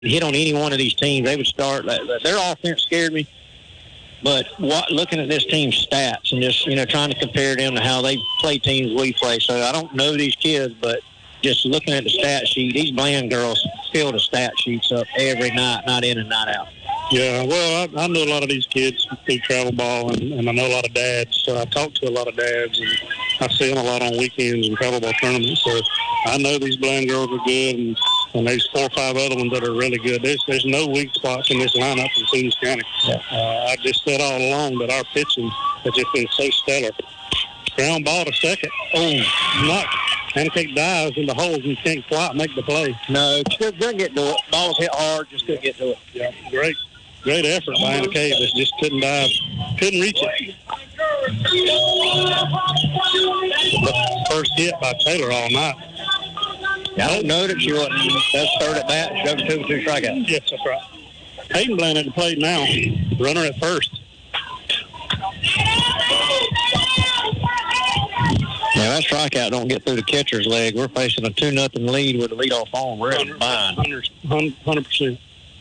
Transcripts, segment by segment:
hit on any one of these teams, they would start. Their offense scared me. But looking at this team's stats and just, trying to compare them to how they play teams we play. So I don't know these kids, but just looking at the stat sheet, these Bland girls fill the stat sheets up every night, night in and night out. Yeah, well, I know a lot of these kids through travel ball, and I know a lot of dads. So I talk to a lot of dads, and I see them a lot on weekends and travel ball tournaments. So I know these Bland girls are good, and there's 4 or 5 other ones that are really good. There's no weak spots in this lineup in Toombs County. Yeah. I just said all along that our pitching has just been so stellar. Ground ball to second. Oh, not pancake dives in the holes and can't quite make the play. No, just couldn't get to it. Balls hit hard, just couldn't get to it. Yeah, great effort by Anna Davis. Just couldn't dive, couldn't reach it. The first hit by Taylor all night. I don't know that she wasn't. That's third at bat. She over 2 with 2 strikeouts. Yes, that's right. Hayden Bland at the plate now. Runner at first. Yeah, that strikeout don't get through the catcher's leg. We're facing a 2-0 lead with a leadoff on. We're in the bind. 100%.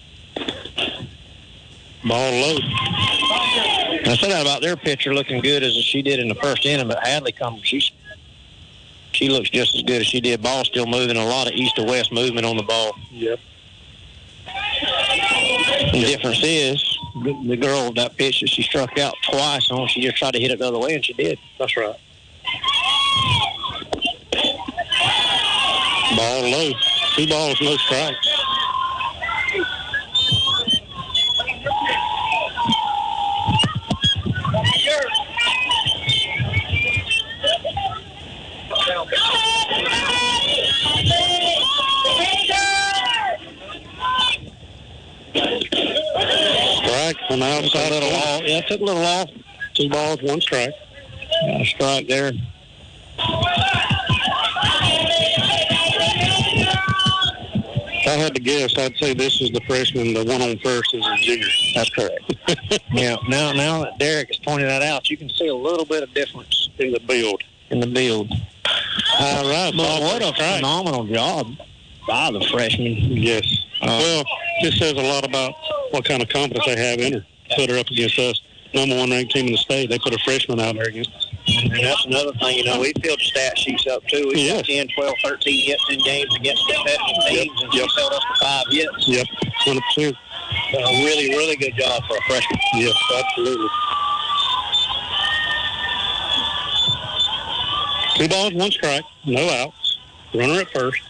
Ball low. I said that about their pitcher looking good as she did in the first inning, but Hadley she looks just as good as she did. Ball still moving, a lot of east to west movement on the ball. Yep. The difference is the girl, that pitch that she struck out twice on, she just tried to hit it the other way, and she did. That's right. Ball low. 2 balls, no strikes. Strike on the outside of the wall. Yeah, took a little off. 2 balls, 1 strike. Got a strike there. If I had to guess, I'd say this is the freshman. The one on first is a junior. That's correct. Yeah. Now that Derek has pointed that out, you can see a little bit of difference in the build. All right. But what a phenomenal job by the freshman. Yes. Well, this says a lot about what kind of confidence they have in her. Put her up against us. Number 1 ranked team in the state. They put a freshman out there against us. And that's another thing, we filled the stat sheets up, too. We got 10, 12, 13 hits in games against competitive teams, and she filled us to 5 hits. Yep, 100%. A really, really good job for a freshman. Yes, absolutely. 2 balls, 1 strike, no outs. Runner at first.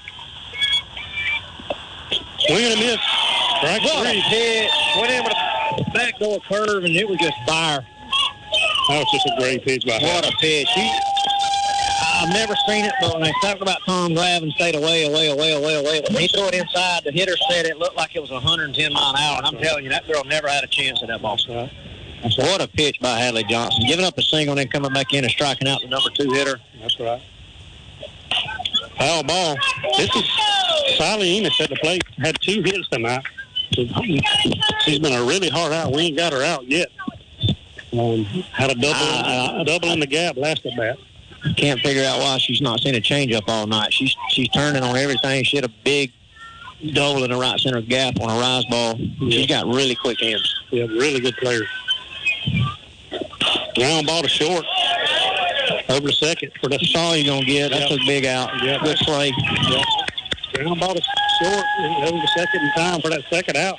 Swing and a miss. Strike 3. What a pitch. Went in with a backdoor curve, and it was just fire. That was just a great pitch by What a pitch. I've never seen it, but when they talk about Tom Glavine stayed away. When he threw it inside, the hitter said it looked like it was 110 mile an hour, and I'm telling you, that girl never had a chance at that ball. That's right. What a pitch by Hadley Johnson. Giving up a single and then coming back in and striking out the number 2 hitter. That's right. Foul ball. This is Sally Enos at the plate. Had 2 hits tonight. She's been a really hard out. We ain't got her out yet. Had a double in the gap last at bat. Can't figure out why she's not seen a changeup all night. She's turning on everything. She had a big double in the right center gap on a rise ball. Yeah. She's got really quick hands. Yeah, really good player. Ground ball to short. Over to second. That's all you're going to get. That's a big out. Yep. Good play. Yep. Ground ball to short. Over to second in time for that second out.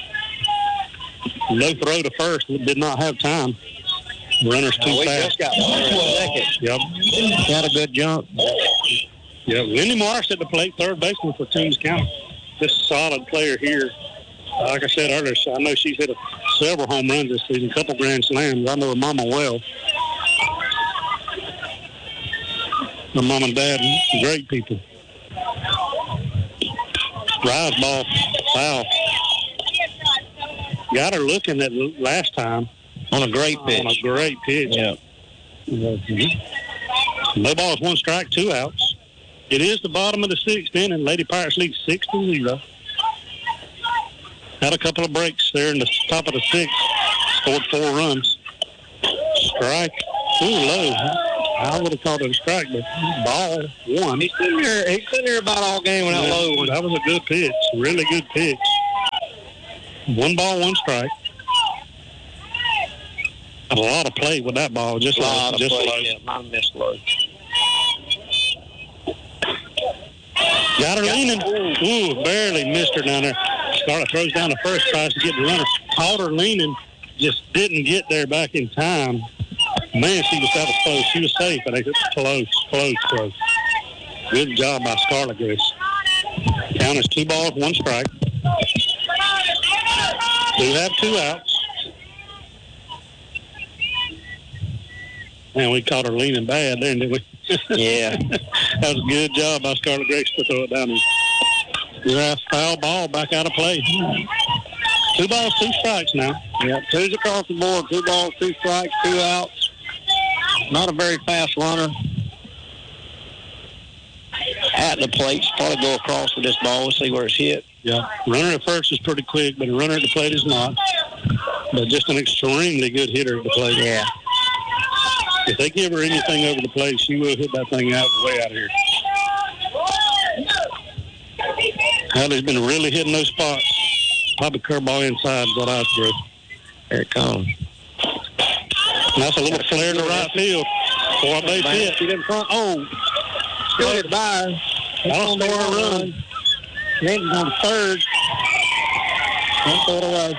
No throw to first. Did not have time. Runner's too fast. We just got 1 second. Yep. Got a good jump. Yep. Lindy Morris at the plate, third baseman for Toombs County. Just a solid player here. Like I said earlier, I know she's hit several home runs this season, a couple grand slams. I know her mama well. Her mom and dad, great people. Rise ball, foul. Got her looking at last time. On a great pitch. On a great pitch. Yeah. No balls, 1 strike, 2 outs. It is the bottom of the 6th inning. Lady Pirates lead 6-0. Had a couple of breaks there in the top of the 6th. Scored 4 runs. Strike. Too low. I would have called it a strike, but ball 1. He's sitting there about all game with that low one. That was a good pitch. Really good pitch. 1 ball, 1 strike. A lot of play with that ball. Just a lot low. Just low. Yeah, mine missed low. Got her leaning. Ooh, barely missed her down there. Scarlett throws down the first, tries to get the runner. Caught her leaning, just didn't get there back in time. Man, that was close. She was safe, but it was close. Good job by Scarlett Grace. Count is 2 balls, 1 strike. We have 2 outs. Man, we caught her leaning bad there, didn't we? Yeah. That was a good job by Scarlett Grace to throw it down there. You're foul ball back out of play. 2 balls, 2 strikes now. Yeah, 2's across the board. 2 balls, 2 strikes, 2 outs. Not a very fast runner. At the plate, probably go across with this ball. We'll see where it's hit. Yeah, runner at first is pretty quick, but the runner at the plate is not. But just an extremely good hitter at the plate. Yeah. If they give her anything over the plate, she will hit that thing out way out of here. Hallie's been really hitting those spots. Probably curveball inside is what I'd throw. There it comes. And that's a little flare to right field for a base hit. She's in front. Oh, still hit by. That'll score a run. Then on third. Don't throw it away.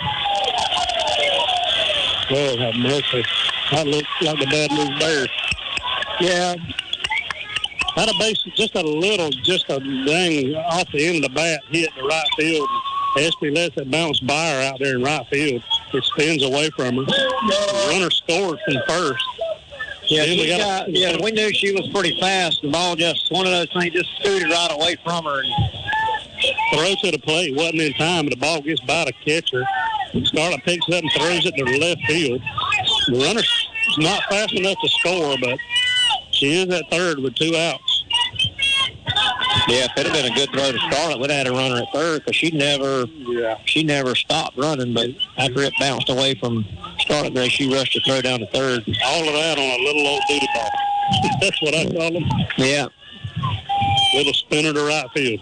Oh, have mercy. That looks like the bad news bear. Yeah. Had a base just a dang off the end of the bat hit the right field. Espy lets it bounce by her out there in right field. It spins away from her. The runner scored from first. Yeah, we knew she was pretty fast. The ball just, one of those things, just scooted right away from her. And throw to the plate. Wasn't in time, but the ball gets by the catcher. Scarlett picks it up and throws it to the left field. The runner's not fast enough to score, but she is at third with 2 outs. Yeah, if it had been a good throw to Scarlett, we'd have had a runner at third because she never stopped running. But after it bounced away from Scarlett Grace, she rushed to throw down to third. All of that on a little old duty ball. That's what I call them. Yeah. Little spinner to right field.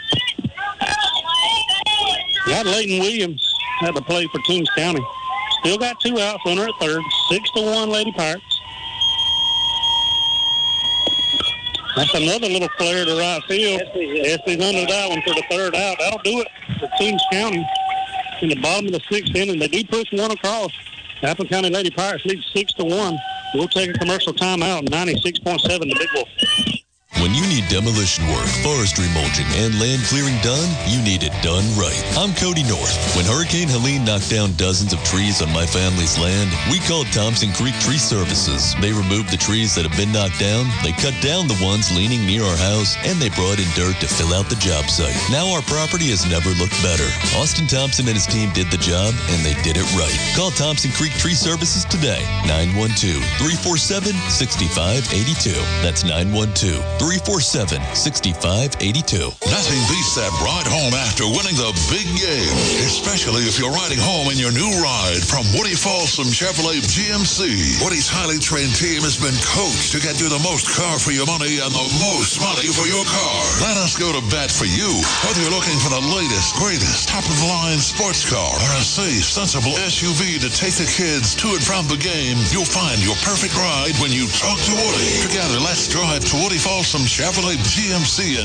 Got Leighton Williams at the plate for Toombs County. Still got 2 outs, runner at third. 6-1 Lady Pirates. That's another little flare to right field. Espy's under that one for the 3rd out. That'll do it for Toombs County. In the bottom of the 6th inning, they do push 1 across. Appleton County Lady Pirates lead 6-1. We'll take a commercial timeout. 96.7 the Big Wolf. When you need demolition work, forestry mulching, and land clearing done, you need it done right. I'm Cody North. When Hurricane Helene knocked down dozens of trees on my family's land, we called Thompson Creek Tree Services. They removed the trees that have been knocked down, they cut down the ones leaning near our house, and they brought in dirt to fill out the job site. Now our property has never looked better. Austin Thompson and his team did the job, and they did it right. Call Thompson Creek Tree Services today. 912-347-6582. That's 912-347-6582. Nothing beats that ride home after winning the big game, especially if you're riding home in your new ride from Woody Folsom Chevrolet GMC. Woody's highly trained team has been coached to get you the most car for your money and the most money for your car. Let us go to bat for you. Whether you're looking for the latest, greatest, top-of-the-line sports car or a safe, sensible SUV to take the kids to and from the game, you'll find your perfect ride when you talk to Woody. Together, let's drive to Woody Folsom Chevrolet GMC in